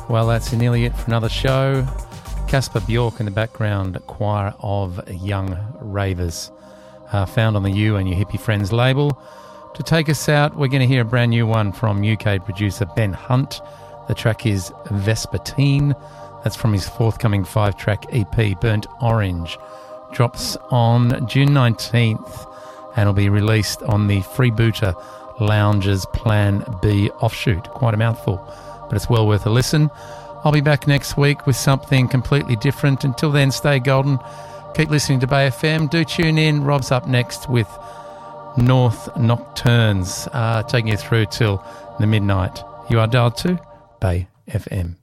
Well, that's nearly it for another show. Casper Bjork in the background, choir of young ravers, found on the You and Your Hippie Friends label. To take us out, we're going to hear a brand new one from UK producer Ben Hunt. The track is Vespertine. That's from his forthcoming 5-track EP, Burnt Orange. Drops on June 19th and will be released on the Freebooter Lounge's Plan B offshoot. Quite a mouthful, but it's well worth a listen. I'll be back next week with something completely different. Until then, stay golden. Keep listening to Bay FM. Do tune in. Rob's up next with North Nocturnes, taking you through till the midnight. You are dialed to Bay FM.